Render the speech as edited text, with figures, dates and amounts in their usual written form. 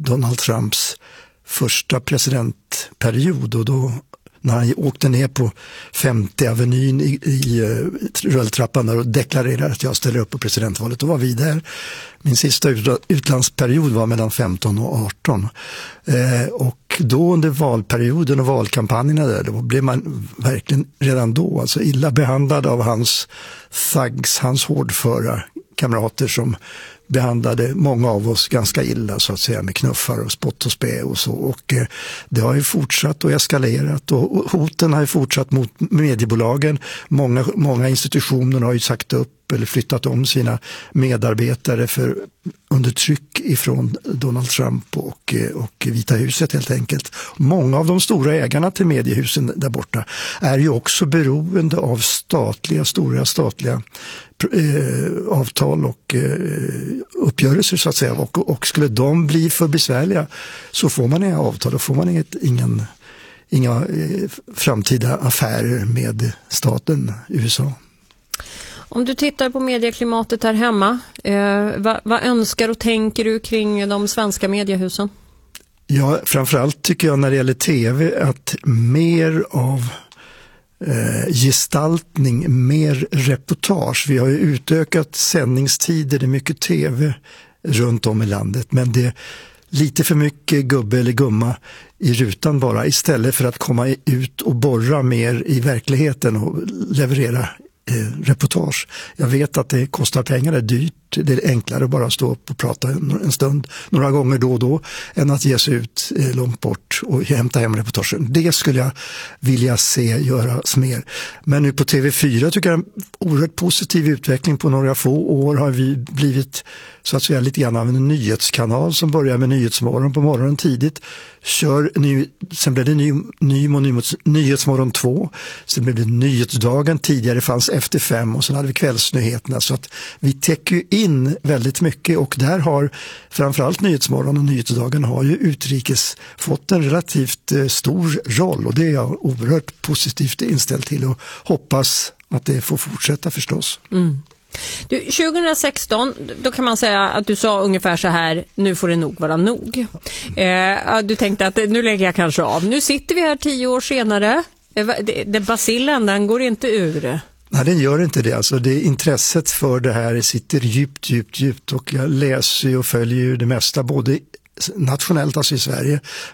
Donald Trumps första presidentperiod, och då när han åkte ner på 50 Avenyn i rulltrappan och deklarerade att jag ställer upp på presidentvalet, då var vi där. Min sista utlandsperiod var mellan 15 och 18. Och då under valperioden och valkampanjerna där, då blev man verkligen redan då alltså illa behandlad av hans thugs, hans hårdföra kamrater som behandlade många av oss ganska illa så att säga, med knuffar och spott och spä och så. Och det har ju fortsatt och eskalerat, och hoten har ju fortsatt mot mediebolagen. Många institutioner har ju sagt upp eller flyttat om sina medarbetare för under tryck ifrån Donald Trump och Vita huset helt enkelt. Många av de stora ägarna till mediehusen där borta är ju också beroende av stora statliga avtal och uppgörelser så att säga, och skulle de bli för besvärliga så får man inga avtal, då får man inga framtida affärer med staten USA. Om du tittar på medieklimatet här hemma, vad önskar och tänker du kring de svenska mediehusen? Ja, framförallt tycker jag när det gäller tv att mer av gestaltning, mer reportage. Vi har ju utökat sändningstider, det är mycket tv runt om i landet, men det är lite för mycket gubbe eller gumma i rutan bara, istället för att komma ut och borra mer i verkligheten och leverera reportage. Jag vet att det kostar pengar, det är dyrt, det är enklare att bara stå upp och prata en stund några gånger då och då än att ge sig ut långt bort och hämta hem reportagen. Det skulle jag vilja se göras mer. Men nu på TV4 tycker jag en oerhört positiv utveckling. På några få år har vi blivit så att säga lite grann av en nyhetskanal som börjar med Nyhetsmorgon på morgonen tidigt. Sen blev det Nyhetsmorgon 2, sen blev det Nyhetsdagen, tidigare fanns Efter 5 och sen hade vi kvällsnyheterna, så att vi täcker in väldigt mycket, och där har framförallt Nyhetsmorgon och Nyhetsdagen har ju utrikes fått en relativt stor roll, och det är jag oerhört positivt inställd till och hoppas att det får fortsätta förstås. Mm. Du, 2016, då kan man säga att du sa ungefär så här: nu får det nog vara nog. Du tänkte att nu lägger jag kanske av. Nu sitter vi här 10 år senare. Bacillen, den går inte ur. Nej, den gör inte det. Alltså intresset för det här sitter djupt, och jag läser och följer ju det mesta både nationellt, alltså i Sverige,